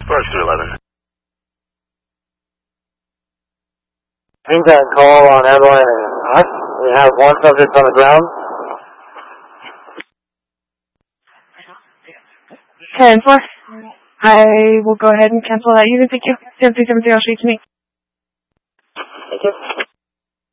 Approach 211. Meantime, call on Airline Hut. We have one subject on the ground. 10-4. I will go ahead and cancel that unit. Thank you. 7370, shoot to me. Thank you.